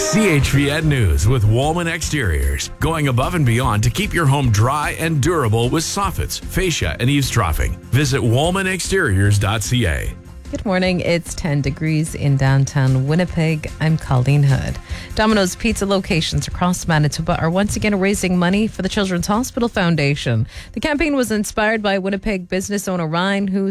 CHVN News with Woolman Exteriors. Going above and beyond to keep your home dry and durable with soffits, fascia, and eavesdropping. Visit woolmanexteriors.ca. Good morning. It's 10 degrees in downtown Winnipeg. I'm Colleen Hood. Domino's Pizza locations across Manitoba are once again raising money for the Children's Hospital Foundation. The campaign was inspired by Winnipeg business owner Ryan, who